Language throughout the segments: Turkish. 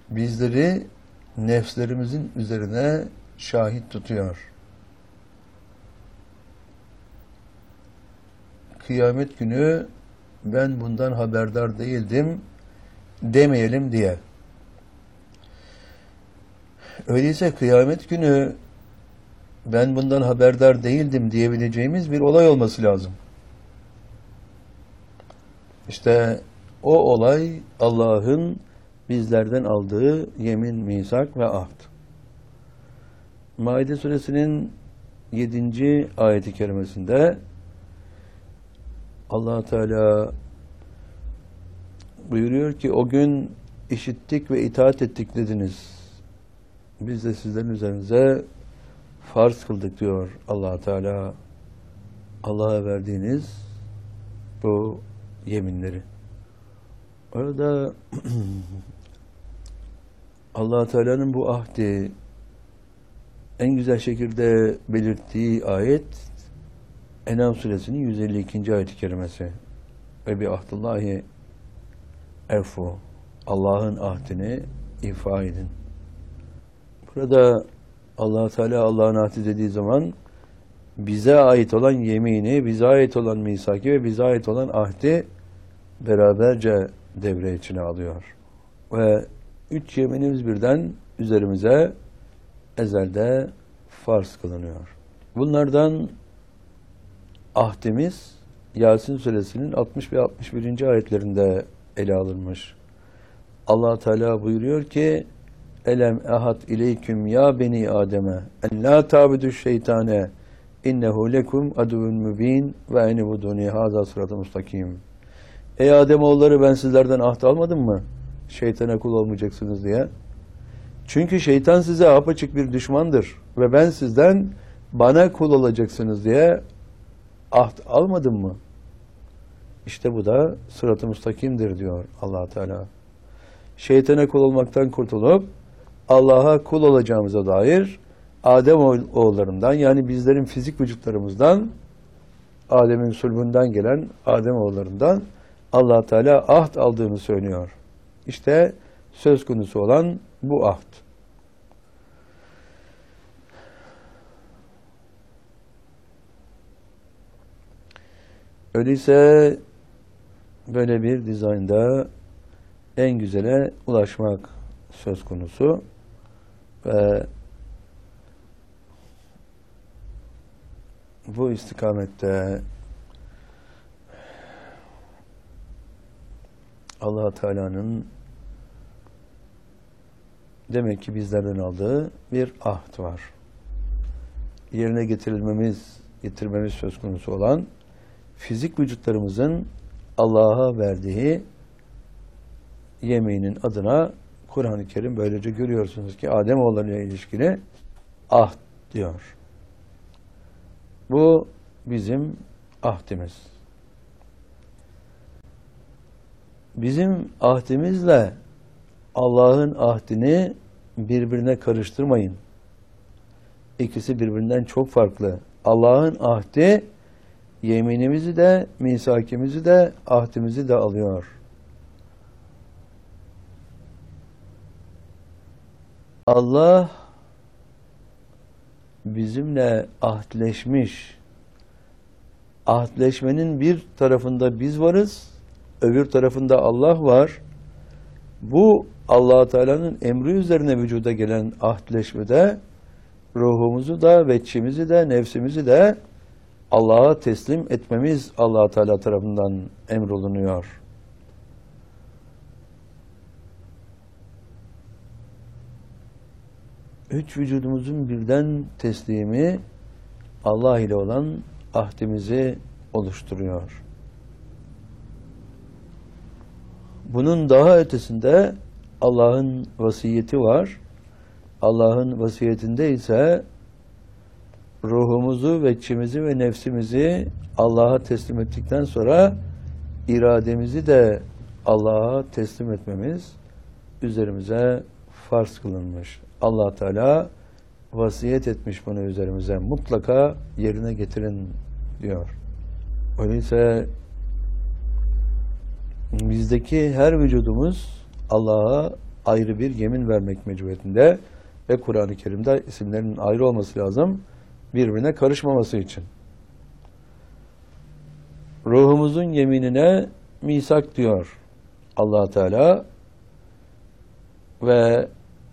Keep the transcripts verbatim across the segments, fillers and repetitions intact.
bizleri nefslerimizin üzerine şahit tutuyor. Kıyamet günü ben bundan haberdar değildim demeyelim diye. Öyleyse kıyamet günü ben bundan haberdar değildim diyebileceğimiz bir olay olması lazım. İşte o olay Allah'ın bizlerden aldığı yemin, misak ve ahd. Maide suresinin yedinci ayeti kerimesinde Allah Teala buyuruyor ki o gün işittik ve itaat ettik dediniz. Biz de sizlerin üzerinize farz kıldık diyor Allah Teala. Allah'a verdiğiniz bu yeminleri. Orada Allah Teala'nın bu ahdi en güzel şekilde belirttiği ayet En'am suresinin yüz elli ikinci ayet-i kerimesi. Ve bi ahdillahi efu. Allah'ın ahdini ifa edin. Burada Allah Teala Allah'ın ahdi dediği zaman bize ait olan yemini, bize ait olan misaki ve bize ait olan ahdi beraberce devre içine alıyor. Ve üç yeminimiz birden üzerimize ezelde farz kılınıyor. Bunlardan ahdimiz Yasin suresinin altmış ve altmış birinci ayetlerinde ele alınmış. Allah Teala buyuruyor ki Elem ahad ileyküm ya beni Adem'e en la tabudu şeytane innehu lekum aduvun mübin ve enebuduni haza sıratı mustakim. Ey Ademoğulları ben sizlerden ahd almadım mı? Şeytana kul olmayacaksınız diye. Çünkü şeytan size apaçık bir düşmandır ve ben sizden bana kul olacaksınız diye ahd almadım mı? İşte bu da sırat-ı mustakimdir diyor Allah Teala. Şeytana kul olmaktan kurtulup Allah'a kul olacağımıza dair Adem oğullarından yani bizlerin fizik vücutlarımızdan Adem'in sulbünden gelen Adem oğullarından Allah Teala ahd aldığını söylüyor. İşte söz konusu olan bu ahd. Öyleyse böyle bir dizaynda en güzele ulaşmak söz konusu ve bu istikamette Allah Teala'nın demek ki bizlerden aldığı bir ahd var. Yerine getirilmemiz, getirmemiz söz konusu olan fizik vücutlarımızın Allah'a verdiği yeminin adına Kur'an-ı Kerim böylece görüyorsunuz ki Ademoğulları'yla ilişkili ahd diyor. Bu bizim ahdimiz. Bizim ahdimizle Allah'ın ahdini birbirine karıştırmayın. İkisi birbirinden çok farklı. Allah'ın ahdi yeminimizi de, misakimizi de, ahdimizi de alıyor. Allah bizimle ahdleşmiş. Ahdleşmenin bir tarafında biz varız, öbür tarafında Allah var. Bu Allah Teala'nın emri üzerine vücuda gelen ahdleşmede ruhumuzu da, veçimizi de, nefsimizi de Allah'a teslim etmemiz Allah Teala tarafından emrolunuyor. Üç vücudumuzun birden teslimi Allah ile olan ahdimizi oluşturuyor. Bunun daha ötesinde Allah'ın vasiyeti var. Allah'ın vasiyetinde ise ruhumuzu, veçimizi ve nefsimizi Allah'a teslim ettikten sonra irademizi de Allah'a teslim etmemiz üzerimize farz kılınmış. Allah Teala vasiyet etmiş bunu üzerimize. Mutlaka yerine getirin diyor. Öyleyse bizdeki her vücudumuz Allah'a ayrı bir yemin vermek mecburiyetinde ve Kur'an-ı Kerim'de isimlerinin ayrı olması lazım, birbirine karışmaması için. Ruhumuzun yeminine misak diyor Allah Teala ve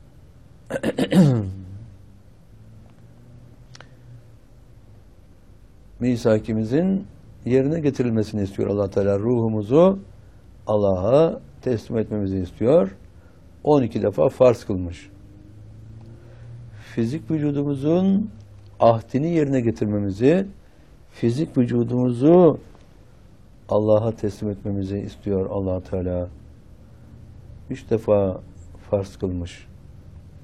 misakimizin yerine getirilmesini istiyor Allah Teala. Ruhumuzu Allah'a teslim etmemizi istiyor. on iki defa farz kılmış. Fizik vücudumuzun ahdini yerine getirmemizi, fizik vücudumuzu Allah'a teslim etmemizi istiyor Allah Teala. Üç defa farz kılmış.